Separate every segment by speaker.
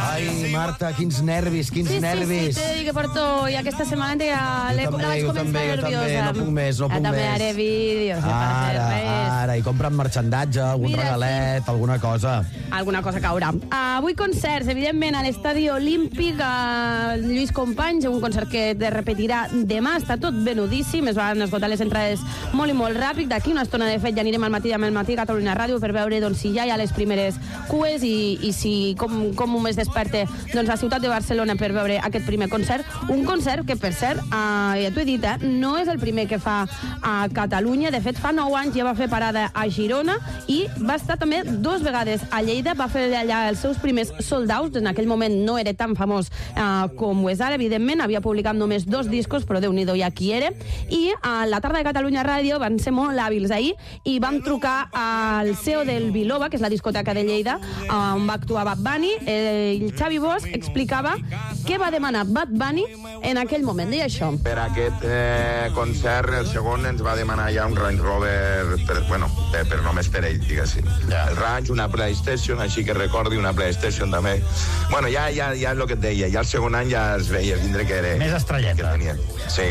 Speaker 1: Ai, Marta, quins nervis, quins nervis.
Speaker 2: Sí, t'he de dir que porto ja aquesta setmana ja l'he començat nerviosa.
Speaker 1: No puc més.
Speaker 2: També haré vídeos.
Speaker 1: Ara, i compren marxandatge, algun regalet, alguna cosa.
Speaker 2: Alguna cosa caurà. Avui concerts, evidentment, a l'Estadi Olímpic, Lluís Companys, un concert que es repetirà demà, està tot venudíssim, es van esgotar les entrades molt i molt ràpid. D'aquí una estona, de fet, ja anirem al matí amb el Matí Catalunya Ràdio per veure si ja hi ha les primeres cues i si com un mes desperte a Ciutat de Barcelona per veure aquest primer concert. Un concert que, per cert, ja t'ho he dit, no és el primer que fa a Catalunya. De fet, fa 9 anys ja va fer parada a Girona i va estar també 2 vegades a Lleida. Va fer allà els seus primers sold outs. En aquell moment no era tan famós com ho és ara, evidentment. Havia publicat només 2 discos, però Déu-n'hi-do ja qui era. I a la tarda de Catalunya Ràdio van ser molt hàbils ahir i vam trucar al CEO del Biloba, que és la discoteca de Lleida, on va actuar Bad Bunny. El Xavi Bosch explicava què va demanar Bad Bunny en aquell moment. Deia això.
Speaker 3: Per aquest concert, el segon ens va demanar ja un Range Rover, per només per ell, diguéssim. El Range, una PlayStation, així que recordi una PlayStation també. Bueno, ja és el que et deia. Ja el segon any ja es veia vindre que era...
Speaker 4: Més estrelleta.
Speaker 3: Sí.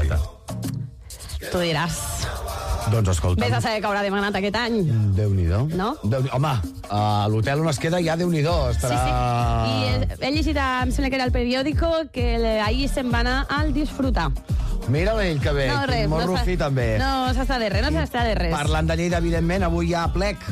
Speaker 2: Tu diràs.
Speaker 1: Doncs escolta.
Speaker 2: Vés a saber que haurà demanat aquest any.
Speaker 1: Déu-n'hi-do.
Speaker 2: No?
Speaker 1: Home, a l'hotel on es queda ja Déu-n'hi-do. Estarà...
Speaker 2: Sí. I he llegit, em sembla que era el periòdico, que ahir se'n va anar al disfrutar.
Speaker 1: Mira ell que bé, molt rufí també.
Speaker 2: No s'està de res,
Speaker 1: Parlant de Lleida, evidentment, avui hi ha plec.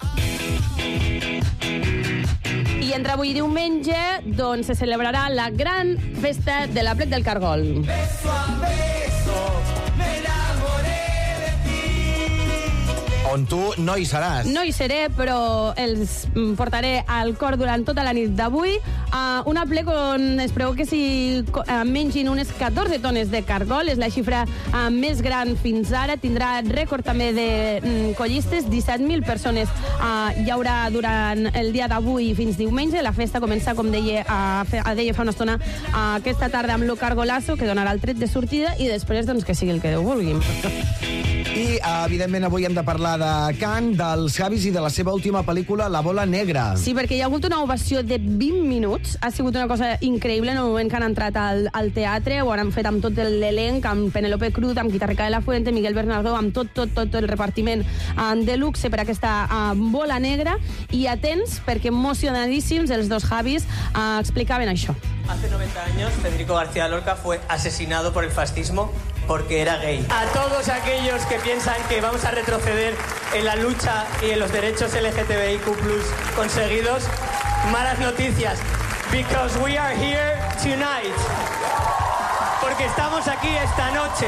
Speaker 2: I entre avui i diumenge, doncs, se celebrarà la gran festa de la Plec del Cargol.
Speaker 5: Beso a beso, me enamoré de ti.
Speaker 1: On tu no hi seràs.
Speaker 2: No hi seré, però els portaré al cor durant tota la nit d'avui. Una plec on es preveu que s'hi mengin unes 14 tones de cargol. És la xifra més gran fins ara. Tindrà rècord també de collistes. 17.000 persones hi haurà durant el dia d'avui fins diumenge. La festa comença, com deia fa una estona, aquesta tarda amb lo cargolasso, que donarà el tret de sortida, i després doncs, que sigui el que Déu vulgui.
Speaker 1: I, evidentment, avui hem de parlar de Cannes, dels Javis i de la seva última pel·lícula, La bola negra.
Speaker 2: Sí, perquè hi ha hagut una ovació de 20 minuts. Ha sigut una cosa increïble en el moment que han entrat al teatre. Ho han fet amb tot l'elenc, amb Penélope Cruz, amb Guitarrica de la Fuente, Miguel Bernardo, amb tot el repartiment de luxe per aquesta bola negra. I atents, perquè emocionadíssims els dos Javis explicaven això.
Speaker 6: Hace 90 años, Federico García Lorca fue asesinado por el fascismo porque era gay. A todos aquellos que piensan que vamos a retroceder en la lucha y en los derechos LGTBIQ+ conseguidos, malas noticias, because we are here tonight. Porque estamos aquí esta noche.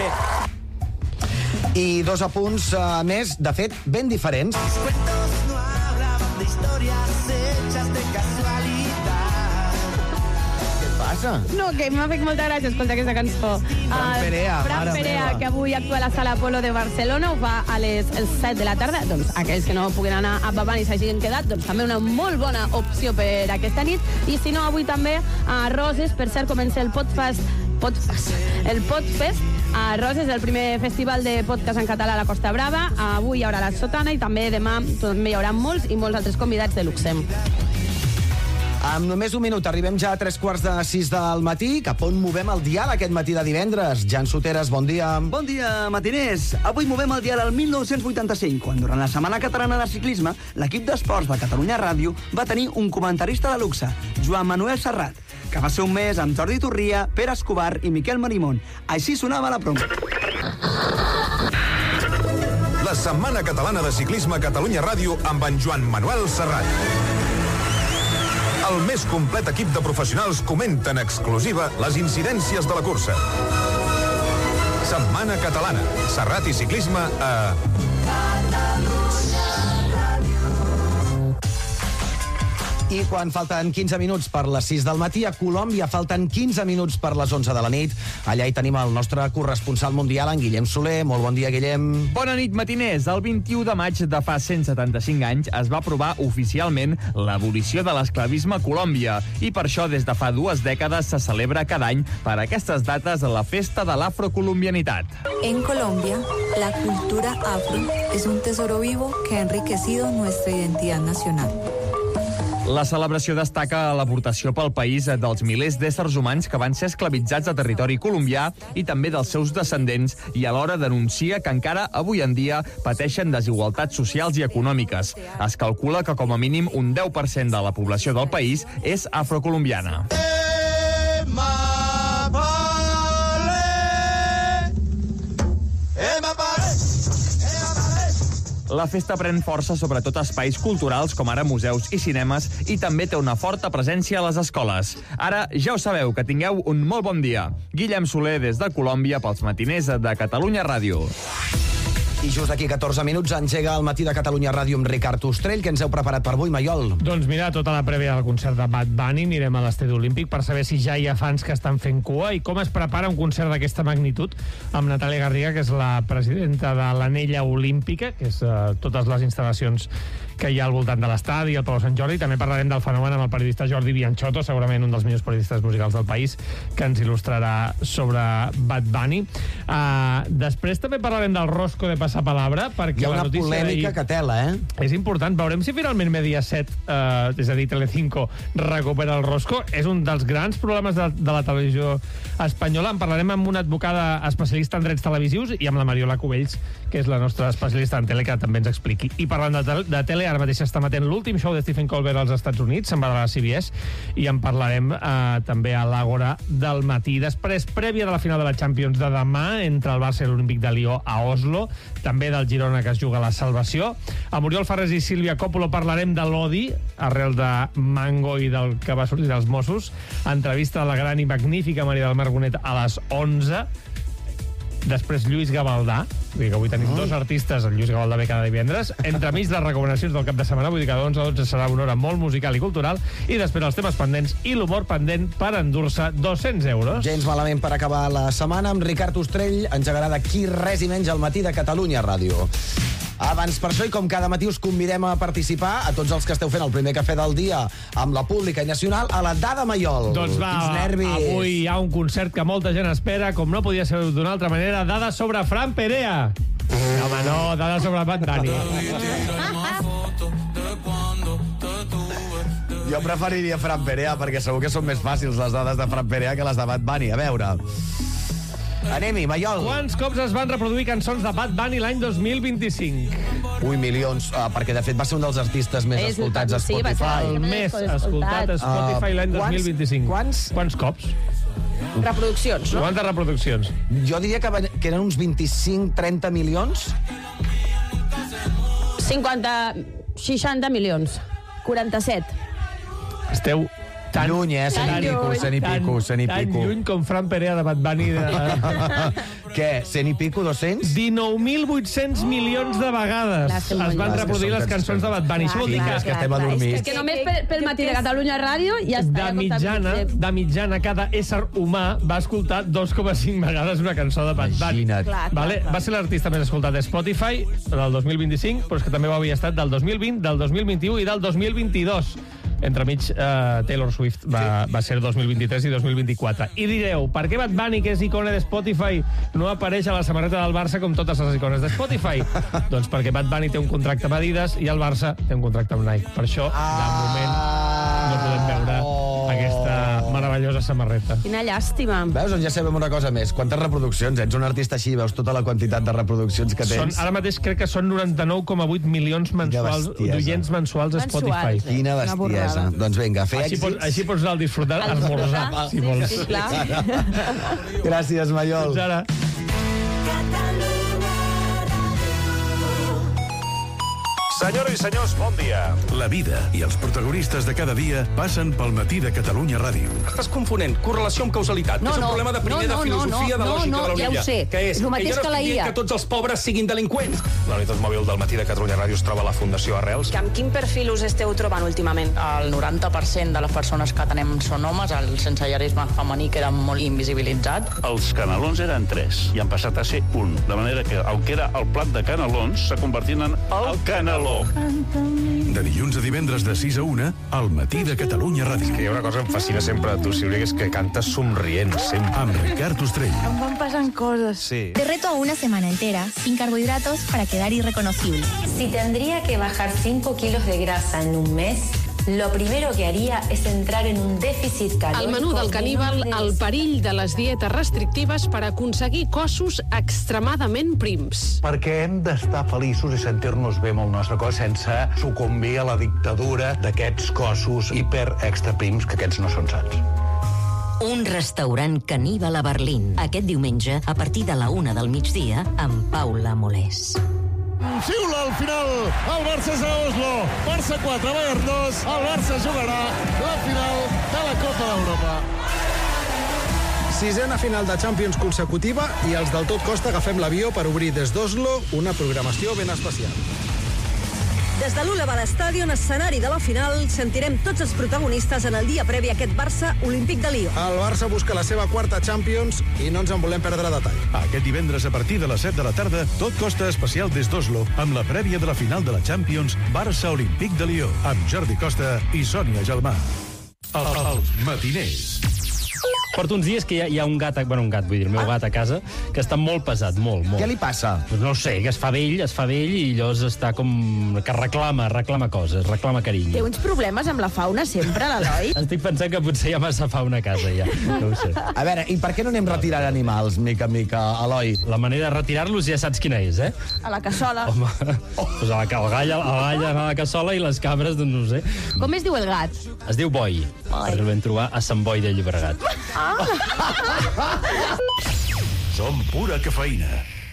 Speaker 1: I 2 apunts més, de fet, ben diferents.
Speaker 5: Los cuentos no hablaban de historias hechas de casualidad.
Speaker 1: Passa?
Speaker 2: No, que m'ha fet molta gràcia escoltar aquesta cançó. Fran Perea, que avui actua a la Sala Apolo de Barcelona, ho fa a les 7 de la tarda. Doncs aquells que no puguen anar a Babant i s'hagin quedat, doncs també una molt bona opció per aquesta nit. I si no, avui també a Roses, per cert, comença el Podfest, a Roses, el primer festival de podcast en català a la Costa Brava. Avui hi haurà la Sotana i també demà també hi haurà molts i molts altres convidats de luxe.
Speaker 1: Amb només un minut arribem ja a 5:45 del matí, cap on movem el dial aquest matí de divendres. Jan Soteres, bon dia.
Speaker 7: Bon dia, matiners. Avui movem el dial al 1985, quan durant la Setmana Catalana de Ciclisme, l'equip d'esports de Catalunya Ràdio va tenir un comentarista de luxe, Joan Manuel Serrat, que va ser un mes amb Jordi Turria, Pere Escobar i Miquel Marimón. Així sonava la promo.
Speaker 8: La Setmana Catalana de Ciclisme a Catalunya Ràdio amb en Joan Manuel Serrat. El més complet equip de professionals comenta en exclusiva les incidències de la cursa. Setmana Catalana. Serrat i ciclisme a...
Speaker 1: I quan falten 15 minuts per les 6 del matí, a Colòmbia falten 15 minuts per les 11 de la nit. Allà hi tenim el nostre corresponsal mundial, en Guillem Soler. Molt bon dia, Guillem.
Speaker 9: Bona nit, matiners. El 21 de maig de fa 175 anys es va aprovar oficialment l'abolició de l'esclavisme a Colòmbia. I per això, des de fa 2 dècades, se celebra cada any per aquestes dates la festa de l'afrocolombianitat.
Speaker 10: En Colombia, la cultura afro es un tesoro vivo que ha enriquecido nuestra identidad nacional.
Speaker 9: La celebració destaca l'aportació pel país dels milers d'éssers humans que van ser esclavitzats a territori colombià i també dels seus descendents, i alhora denuncia que encara avui en dia pateixen desigualtats socials i econòmiques. Es calcula que com a mínim un 10% de la població del país és afrocolombiana. La festa pren força sobretot a espais culturals com ara museus i cinemes i també té una forta presència a les escoles. Ara ja ho sabeu, que tingueu un molt bon dia. Guillem Soler des de Colòmbia pels matiners de Catalunya Ràdio.
Speaker 1: I just d'aquí 14 minuts engega el Matí de Catalunya Ràdio amb Ricard Ostrell. Què ens heu preparat per avui, Maiol?
Speaker 4: Doncs mira, tota la prèvia del concert de Bad Bunny, anirem a l'Estadi Olímpic per saber si ja hi ha fans que estan fent cua i com es prepara un concert d'aquesta magnitud, amb Natàlia Garriga, que és la presidenta de l'Anella Olímpica, que és totes les instal·lacions que hi ha al voltant de l'estadi, al Palau Sant Jordi. També parlarem del fenomen amb el periodista Jordi Bianchotto, segurament un dels millors periodistes musicals del país, que ens il·lustrarà sobre Bad Bunny. Després també parlarem del Rosco de Passapalabra, perquè
Speaker 1: hi ha una
Speaker 4: la
Speaker 1: polèmica que tela,
Speaker 4: és important. Veurem si finalment Mediaset, és a dir, Telecinco, recupera el Rosco. És un dels grans problemes de la televisió espanyola. En parlarem amb una advocada especialista en drets televisius i amb la Mariola Cubells, que és la nostra especialista en tele, que també ens expliqui. I parlant de tele, ara mateix està emetent l'últim show de Stephen Colbert als Estats Units, se'n va de la CBS, i en parlarem també a l'Àgora del matí. Després, prèvia de la final de la Champions de demà, entre el Barça i l'Olímpic de Lió a Oslo, també del Girona, que es juga la salvació. Amb Oriol Farrés i Sílvia Coppola parlarem de l'odi, arrel de Mango i del que va sortir dels Mossos. Entrevista a la gran i magnífica Maria del Mar Bonet a les 11. Després Lluís Gavaldà, vull dir que avui tenim dos artistes, el Lluís Gavaldà ve cada divendres, entremig les recomanacions del cap de setmana, vull dir que de 11 a 12 serà una hora molt musical i cultural, i després els temes pendents i l'humor pendent per endur-se 200 euros.
Speaker 1: Gens malament per acabar la setmana, amb Ricard Ostrell engegarà d'aquí res i menys al Matí de Catalunya Ràdio. Abans, per això, i com cada matí us convidem a participar, a tots els que esteu fent el primer cafè del dia amb la pública i nacional, a la Dada Maiol.
Speaker 4: Doncs va, avui hi ha un concert que molta gent espera, com no podia ser d'una altra manera, dada sobre Fran Perea. No, home, no, dada sobre Bad Bunny.
Speaker 1: Jo preferiria Fran Perea, perquè segur que són més fàcils les dades de Fran Perea que les de Bad Bunny. A veure... Anem-hi, Maiol.
Speaker 4: Quants cops es van reproduir cançons de Bad Bunny l'any 2025?
Speaker 1: Ui, milions, perquè de fet va ser un dels artistes més escoltats a Spotify.
Speaker 4: El més escoltat a Spotify l'any 2025. Quants cops?
Speaker 2: Reproduccions, no?
Speaker 4: Quantes reproduccions?
Speaker 1: Jo diria que eren uns 25-30 milions.
Speaker 2: 60 milions. 47.
Speaker 4: Esteu...
Speaker 1: Tan lluny, cent i pico.
Speaker 4: Tan lluny com Fran Perea de Bad Bunny.
Speaker 1: Què, 100 i pico, 200?
Speaker 4: 19.800 milions de vegades es van reproduir les cançons de Bad Bunny. Això vol dir que
Speaker 1: estem adormits.
Speaker 2: És que només pel Matí de Catalunya Ràdio ja està.
Speaker 4: De mitjana, cada ésser humà va escoltar 2,5 vegades una cançó de Bad Bunny. Vale? Va ser l'artista més escoltat de Spotify del 2025, però és que també ho havia estat del 2020, del 2021 i del 2022. Entremig, Taylor Swift va ser 2023 i 2024. I direu, per què Bad Bunny, que és icona de Spotify, no apareix a la samarreta del Barça com totes les icones de Spotify? Doncs perquè Bad Bunny té un contracte amb Adidas i el Barça té un contracte amb Nike. Per això, de moment, no podem veure aquesta meravellosa samarreta.
Speaker 2: Quina llàstima.
Speaker 1: Veus, doncs ja sabem una cosa més. Quantes reproduccions? Ets un artista així, veus tota la quantitat de reproduccions que tens.
Speaker 4: Ara mateix crec que són 99,8 milions mensuals d'oients mensuals a Spotify.
Speaker 1: Quina bestiesa. Doncs vinga, fer èxits.
Speaker 4: Així pots anar al disfrutar, esmorzar, si vols.
Speaker 2: Sí, clar.
Speaker 1: Gràcies, Maiol.
Speaker 4: Fins ara.
Speaker 8: Senyores i senyors, bon dia. La vida i els protagonistes de cada dia passen pel Matí de Catalunya Ràdio.
Speaker 11: Estàs confonent correlació amb causalitat, que és un problema de primer de filosofia de lògica de la
Speaker 12: ja ho sé.
Speaker 11: Que és
Speaker 12: El mateix que la IA.
Speaker 11: Que tots els pobres siguin delinqüents. La unitat mòbil del Matí de Catalunya Ràdio es troba a la Fundació Arrels.
Speaker 13: Amb quin perfil us esteu trobant últimament?
Speaker 14: El 90% de les persones que tenem són homes, el sensellarisme femení queda molt invisibilitzat.
Speaker 15: Els canelons eren 3 i han passat a ser 1, de manera que el que era el plat de canelons s'ha convertit en el caneló.
Speaker 8: De dilluns a divendres de 6 a 1, al Matí de Catalunya Ràdio.
Speaker 11: Que hi ha una cosa que em fascina sempre de tu, Sílvia, que és que cantes somrient, sempre.
Speaker 8: Amb Ricard Ostrell.
Speaker 12: Em van passant coses.
Speaker 11: Sí.
Speaker 16: Te reto a una semana entera, sin carbohidratos, para quedar irreconocible.
Speaker 17: Si tendría que bajar 5 kilos de grasa en un mes,
Speaker 10: lo primero que haría es entrar en un déficit calórico.
Speaker 17: Al menú del caníbal, el perill de les dietes restrictives per aconseguir cossos extremadament prims.
Speaker 18: Perquè hem d'estar feliços i sentir-nos bé amb el nostre cos sense sucumbir a la dictadura d'aquests cossos hiper-extra-prims, que aquests no són sants.
Speaker 19: Un restaurant caníbal a Berlín. Aquest diumenge, a partir de la 1 del migdia, amb Paula Molés.
Speaker 20: Xiula al final, el Barça és a Oslo, Barça 4, Bayern 2, el Barça jugarà la final de la Copa d'Europa.
Speaker 21: Sisena final de Champions consecutiva i els del tot costa agafem l'avió per obrir des d'Oslo una programació ben especial.
Speaker 22: Des de l'Uleva l'Estadion, escenari de la final, sentirem tots els protagonistes en el dia previ a aquest Barça Olímpic de Lió.
Speaker 21: El Barça busca la seva quarta Champions i no ens en volem perdre detall.
Speaker 8: Aquest divendres a partir de les 7 de la tarda, tot costa especial des d'Oslo, amb la prèvia de la final de la Champions Barça Olímpic de Lió, amb Jordi Costa i Sònia Gelmà. Els matiners.
Speaker 23: Porto uns dies que hi ha un gat, vull dir, el meu gat a casa, que està molt pesat, molt.
Speaker 1: Què li passa?
Speaker 23: Pues no ho sé, que es fa vell i llavors està com... que reclama coses, reclama carinyo.
Speaker 12: Té uns problemes amb la fauna sempre, l'Eloi?
Speaker 23: Estic pensant que potser hi ha massa fauna a casa, ja. No ho sé.
Speaker 1: A veure, i per què no anem retirant animals, mica en mica, Eloi?
Speaker 23: La manera de retirar-los ja saps quina és, eh?
Speaker 12: A la cassola.
Speaker 23: Home, pues el gall a la cassola i les cabres, doncs no ho sé.
Speaker 12: Com es diu el gat?
Speaker 23: Es diu Boi, perquè el vam trobar a Sant Boi de Llobregat.
Speaker 8: Som pura cafeïna.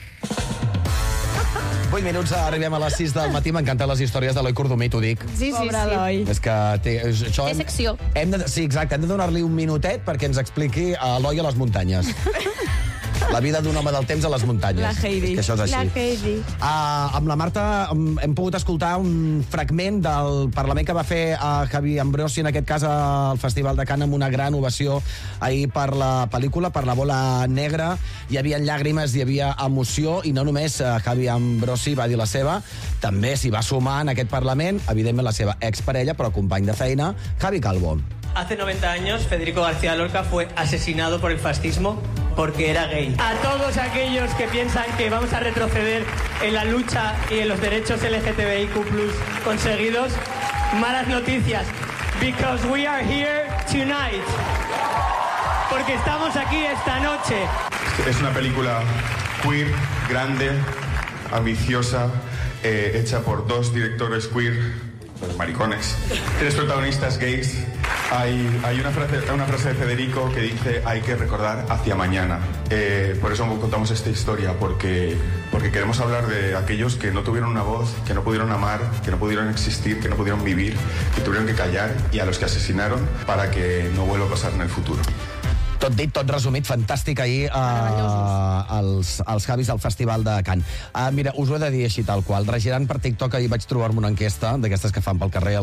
Speaker 1: 8 minuts, arribem a les 6 del matí. M'encanten les històries de l'Eloi Cordomí, t'ho dic.
Speaker 12: Sí.
Speaker 1: És que té
Speaker 12: secció.
Speaker 1: Sí, exacte, hem de donar-li un minutet perquè ens expliqui a Eloi a les muntanyes. La vida d'un home del temps a les muntanyes.
Speaker 12: La Heidi.
Speaker 1: És que això és així.
Speaker 12: La Heidi.
Speaker 1: Amb la Marta hem pogut escoltar un fragment del Parlament que va fer a Javi Ambrosi, en aquest cas al Festival de Cannes, amb una gran ovació ahir per la pel·lícula, per La bola negra. Hi havia llàgrimes, hi havia emoció, i no només Javi Ambrosi va dir la seva, també s'hi va sumar en aquest Parlament, evidentment la seva exparella, però company de feina, Javi Calvo.
Speaker 6: Hace 90 años, Federico García Lorca fue asesinado por el fascismo porque era gay. A todos aquellos que piensan que vamos a retroceder en la lucha y en los derechos LGTBIQ+ conseguidos, malas noticias, because we are here tonight. Porque estamos aquí esta noche.
Speaker 24: Es una película queer, grande, ambiciosa, hecha por 2 directores queer, maricones, 3 protagonistas gays. Hay una frase de Federico que dice: hay que recordar hacia mañana. Por eso contamos esta historia, porque queremos hablar de aquellos que no tuvieron una voz, que no pudieron amar, que no pudieron existir, que no pudieron vivir, que tuvieron que callar, y a los que asesinaron para que no vuelva a pasar en el futuro.
Speaker 1: Tot dit, tot resumit, fantàstic ahir als Javis al Festival de Cannes. Mira, us ho he de dir així tal qual. Regirant per TikTok, ahir vaig trobar-me una enquesta d'aquestes que fan pel carrer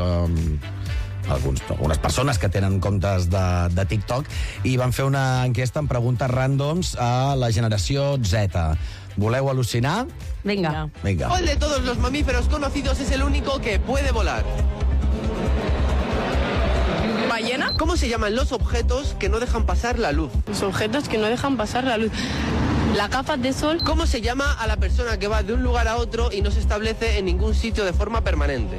Speaker 1: algunes persones que tenen comptes de TikTok, i van fer una enquesta amb preguntes ràndoms a la generació Z. ¿Voleu al·lucinar?
Speaker 2: Venga.
Speaker 25: ¿Cuál de todos los mamíferos conocidos es el único que puede volar? ¿Ballena? ¿Cómo se llaman los objetos que no dejan pasar la luz?
Speaker 12: Los objetos que no dejan pasar la luz. La capa de sol.
Speaker 25: ¿Cómo se llama a la persona que va de un lugar a otro y no se establece en ningún sitio de forma permanente?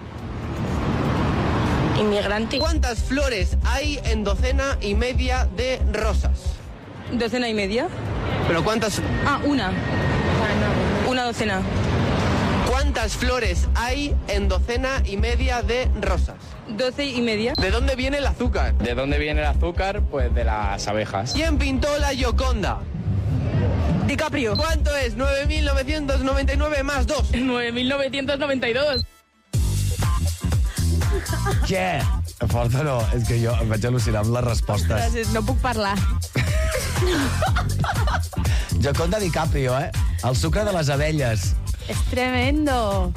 Speaker 12: Inmigrante.
Speaker 25: ¿Cuántas flores hay en 1,5 de rosas?
Speaker 12: 1,5.
Speaker 25: ¿Pero cuántas?
Speaker 12: Una. Una docena.
Speaker 25: ¿Cuántas flores hay en 1,5 de rosas?
Speaker 12: 12,5.
Speaker 25: ¿De dónde viene el azúcar?
Speaker 26: ¿De dónde viene el azúcar? Pues de las abejas.
Speaker 25: ¿Quién pintó la Gioconda?
Speaker 12: DiCaprio.
Speaker 25: ¿Cuánto es 9.999 más 2?
Speaker 12: 9.992.
Speaker 1: Què? Fort o no? És que jo em vaig al·lucinar amb les respostes.
Speaker 12: Gràcies, no puc parlar.
Speaker 1: Gioconda DiCaprio, eh? El sucre de les abelles.
Speaker 12: És tremendo.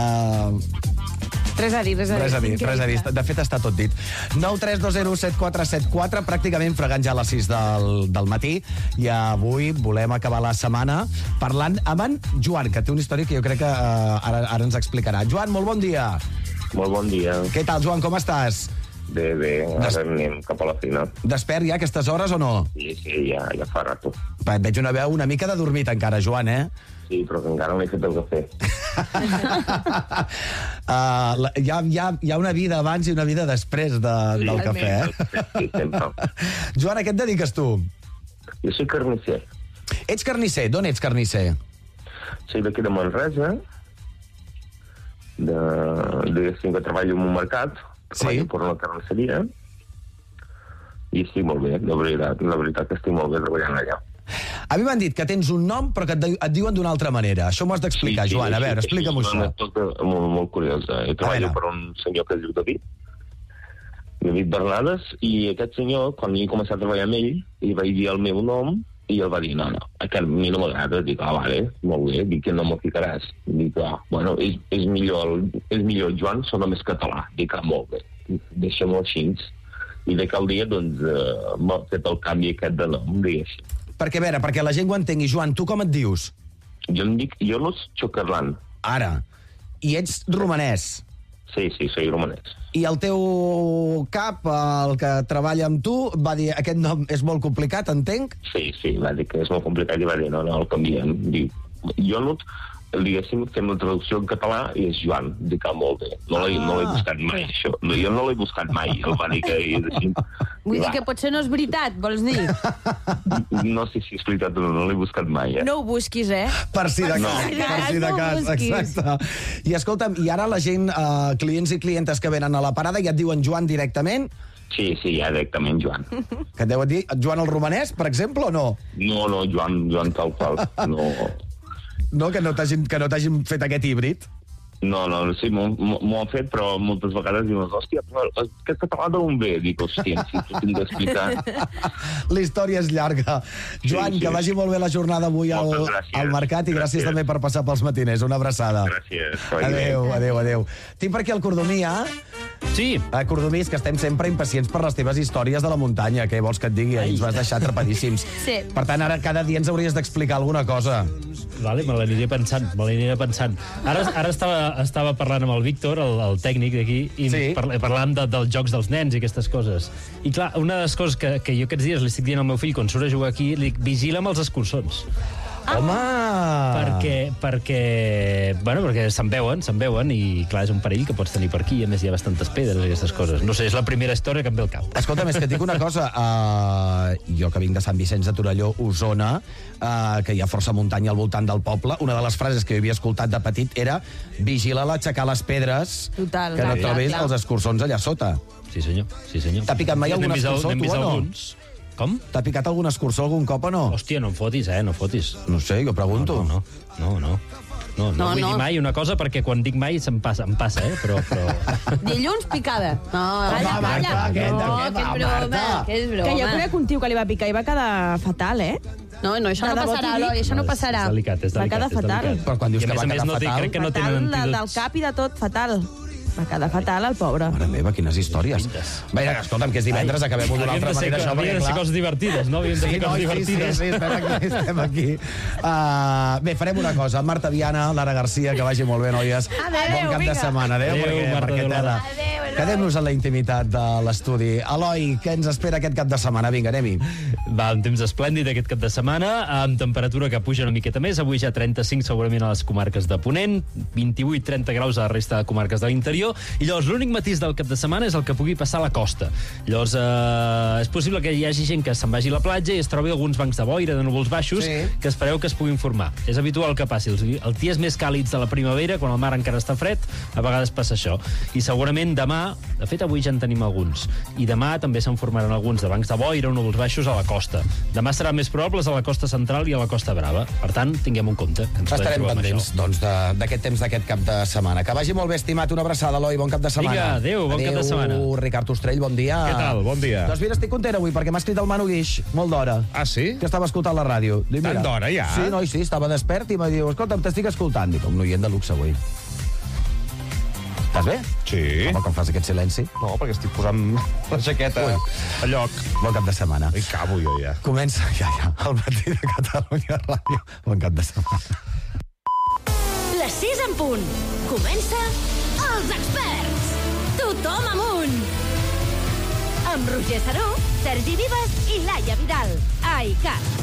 Speaker 12: Res a dir. De
Speaker 1: fet, està tot dit. 932017474, pràcticament fregant ja a les 6 del matí, i avui volem acabar la setmana parlant amb en Joan, que té una història que jo crec que ara ens explicarà. Joan, molt bon dia.
Speaker 27: Molt bon dia.
Speaker 1: Què tal, Joan, com estàs?
Speaker 3: Bé, ara anem cap a la feina.
Speaker 1: Despert ja a aquestes hores o no?
Speaker 3: Sí, ja fa rato.
Speaker 1: Et veig una veu una mica de dormit encara, Joan,
Speaker 3: Sí, però que encara no he fet el cafè.
Speaker 1: Hi ha una vida abans i una vida després del cafè,
Speaker 3: Sí, sempre.
Speaker 1: Joan, a què et dediques tu?
Speaker 3: Jo soy carnisser.
Speaker 1: Ets carnisser? D'on ets carnisser?
Speaker 3: Soy d'aquí de Manresa, diguéssim que treballo en un mercat, treballo per una carnisseria, i estic molt bé, la veritat que estic molt bé treballant allà.
Speaker 1: A mi m'han dit que tens un nom però que et diuen d'una altra manera. Això m'ho has d'explicar, Joan. A veure, explica'm-ho això.
Speaker 3: És molt curiós. Jo treballo per un senyor que es diu David Bernades, i aquest senyor, quan jo he començat a treballar amb ell, li vaig dir el meu nom, i ell va dir, no, aquest a mi no m'agrada. Dic, vale, molt bé, dic que no m'ho ficaràs. Dic, bueno, és millor Joan, sona més català. Dic, molt bé, deixa-m'ho així. I de cal dia, doncs, m'ha fet el canvi aquest de nom, diguéssim.
Speaker 1: Perquè, a veure, perquè la gent ho entengui. Joan, tu com et dius?
Speaker 3: Jo em dic Ionos Chokerlan.
Speaker 1: Ara. I ets romanès?
Speaker 3: Sí, soy romanès.
Speaker 1: I el teu cap, el que treballa amb tu, va dir, aquest nom és molt complicat, entenc?
Speaker 3: Sí, va dir que és molt complicat i va dir, no, el canviem. Diu, Ionut, diguéssim, fem la traducció en català i és Joan. Dic, molt bé. No l'he buscat mai, això. Jo no l'he buscat mai. El va dir que és així.
Speaker 2: Vull dir que potser no és veritat, vols dir?
Speaker 3: No sé si és veritat o no l'he buscat mai,
Speaker 2: No ho busquis,
Speaker 1: Per si de cas, exacte. I escolta'm, i ara la gent, clients i clientes que venen a la parada ja et diuen Joan directament?
Speaker 3: Sí, ja directament Joan.
Speaker 1: Que et deuen dir Joan el romanès, per exemple, o no?
Speaker 3: No, Joan tal qual, no.
Speaker 1: No, que no t'hagin fet aquest híbrid?
Speaker 3: No, sí, m'ho han fet, però moltes vegades diuen, hòstia, però aquest català d'on ve? Dic, hòstia, si t'ho tinc d'explicar.
Speaker 1: La història és llarga. Joan, que vagi molt bé la jornada avui al mercat i gràcies també per passar pels matiners. Una abraçada.
Speaker 3: Gràcies.
Speaker 1: Adéu. Tinc per aquí el Cordomí,
Speaker 23: Sí.
Speaker 1: Cordomí, és que estem sempre impacients per les teves històries de la muntanya. Què vols que et digui? Ens vas deixar atrapadíssims.
Speaker 2: Sí.
Speaker 1: Per tant, ara cada dia ens hauries d'explicar alguna cosa.
Speaker 23: Vale, me l'aniré pensant. Ara estava parlant amb el Víctor, el tècnic d'aquí, i parlàvem dels jocs dels nens i aquestes coses. I clar, una de les coses que jo aquests dies li estic dient al meu fill quan surt a jugar aquí, li dic, vigila amb els escurçons.
Speaker 1: Home!
Speaker 23: Perquè se'n veuen i clar, és un perill que pots tenir per aquí, a més hi ha bastantes pedres i aquestes coses. No sé, és la primera història que em ve al cap.
Speaker 1: Escolta, més que et dic una cosa, jo que vinc de Sant Vicenç de Torelló, Osona, que hi ha força muntanya al voltant del poble, una de les frases que jo havia escoltat de petit era vigila l'aixecar les pedres,
Speaker 2: total,
Speaker 1: que no trobis els escurçons allà sota.
Speaker 23: Sí, senyor.
Speaker 1: T'ha picat mai algun escurçó, tu, o no?
Speaker 23: Com?
Speaker 1: T'ha picat algun escurçó algun cop o no?
Speaker 23: Hòstia, no em fotis, no fotis.
Speaker 1: No sé, jo pregunto.
Speaker 23: No vull dir mai una cosa perquè quan dic mai em passa, però...
Speaker 2: Dilluns, picada.
Speaker 1: Calla.
Speaker 2: Que és broma. Que jo conec un tio que li va picar i va quedar fatal, No, això no passarà, Eloi, això no passarà.
Speaker 23: És delicat.
Speaker 2: Va quedar fatal.
Speaker 1: Però quan dius que va quedar fatal...
Speaker 23: Crec que no tenen antídots.
Speaker 2: Del cap i de tot, fatal. Va quedar fatal, el pobre.
Speaker 1: Mare meva, quines històries. Bé, escolta'm, que és divendres, acabem-ho d'una altra manera, això, perquè, clar...
Speaker 23: Havien de ser coses divertides, no? Havien de ser coses divertides.
Speaker 1: Sí, estem aquí. Bé, farem una cosa. Marta Viana, Lara Garcia, que vagi molt bé, noies. Bon cap de setmana. Adéu. Quedem-nos en la intimitat de l'estudi. Eloi, què ens espera aquest cap de setmana? Vinga, anem-hi.
Speaker 23: Va, un temps esplèndid aquest cap de setmana, amb temperatura que puja una miqueta més. Avui ja 35 segurament a les comarques de Ponent, 28-30 graus a la resta de comarques de l'interior, i llavors l'únic matís del cap de setmana és el que pugui passar a la costa. Llavors és possible que hi hagi gent que se'n vagi a la platja i es trobi alguns bancs de boira, de núvols baixos, que espereu que es puguin formar. És habitual que passi. Els dies més càlids de la primavera, quan el mar encara està fred, a vegades passa això. I segurament demà, de fet avui ja en tenim alguns, i demà també se'n formaran alguns de bancs de boira o núvols baixos a la costa. Demà serà més probables a la costa central i a la costa brava. Per tant, tinguem un compte.
Speaker 1: Estarem pendents, doncs, d'aquest temps d'aquest cap de setmana. Que vagi molt bé, estimat. Una abraçada, Eloi. Bon cap de setmana.
Speaker 23: Vinga, adéu, bon cap de setmana.
Speaker 1: Ricard Ostrell, bon dia.
Speaker 4: Què tal? Bon dia.
Speaker 1: Doncs mira, estic content avui, perquè m'ha escrit el Manu Guix, molt d'hora.
Speaker 4: Ah, sí?
Speaker 1: Que estava escoltant la ràdio.
Speaker 4: Tant d'hora, ja?
Speaker 1: Sí, noi, sí, estava despert i em diu, escolta'm, t'estic escoltant. Dic, un noient de luxe avui. Estàs bé?
Speaker 4: Sí.
Speaker 1: Home, com fas aquest silenci?
Speaker 4: No, perquè estic posant la jaqueta a lloc.
Speaker 1: Bon cap de setmana.
Speaker 4: Ai, cabo jo, ja.
Speaker 1: Comença, ja, el matí de Catalunya Ràdio. Bon cap de setmana.
Speaker 5: Les 6 en punt. Comença Els Experts. Tothom amunt. amb Roger Saró, Sergi Vives i Laia Vidal. A ICAT.